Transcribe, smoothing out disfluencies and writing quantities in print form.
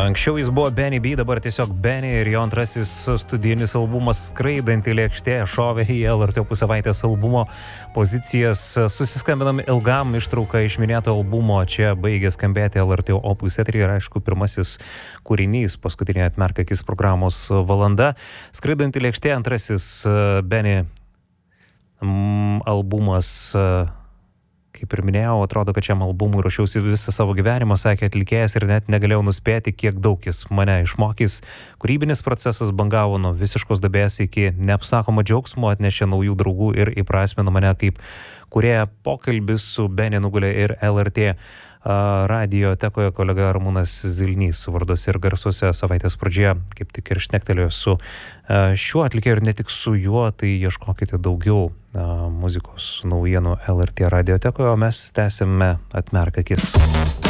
Anksčiau jis buvo Benny B, dabar tiesiog Benny ir jo antrasis studijinis albumas Skraidanti lėkštė šovė į LRT Opus savaitės albumo pozicijas. Susiskambinam ilgam ištrauką iš minėto albumo. Čia baigė skambėti LRT Opus eteryje ir aišku pirmasis kūrinys, paskutinė Atmerk akis programos valanda. Skraidanti lėkštė, antrasis Benny albumas. Kaip ir minėjau, atrodo, kad šiam albumui ruošiausi visą savo gyvenimą, sakė atlikėjas, ir net negalėjau nuspėti, kiek daug jis mane išmokys. Kūrybinis procesas bangavo nuo visiškos duobės iki neapsakomo džiaugsmo, atnešė naujų draugų ir įprasmino mane kaip kūrėją. Pokalbis su Benny nugulė ir LRT radiotekoje. Kolega Ramūnas Zilnys varduose ir garsuose savaitės pradžioje kaip tik ir šnektelėjo su šiuo atlikėju ir ne tik su juo, tai ieškokite daugiau muzikos naujienų LRT radiotekoje, o mes tęsime Atmerk akis.